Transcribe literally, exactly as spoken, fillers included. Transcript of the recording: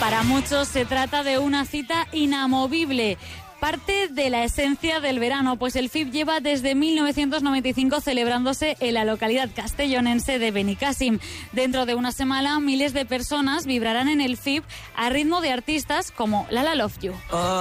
Para muchos se trata de una cita inamovible. Parte de la esencia del verano, pues el F I B lleva desde mil novecientos noventa y cinco celebrándose en la localidad castellonense de Benicàssim. Dentro de una semana, miles de personas vibrarán en el F I B a ritmo de artistas como Lala Love You.